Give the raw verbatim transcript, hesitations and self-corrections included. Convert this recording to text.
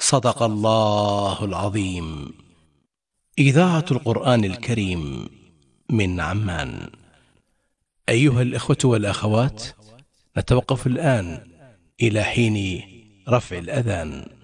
صدق الله العظيم. إذاعة القرآن الكريم من عمان. أيها الإخوة والأخوات، نتوقف الآن إلى حين رفع الأذان.